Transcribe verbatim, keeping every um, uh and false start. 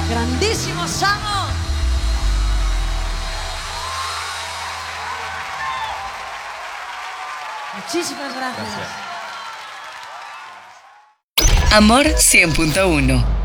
Grandísimo Samo. Muchísimas gracias. Gracias. Amor cien punto uno.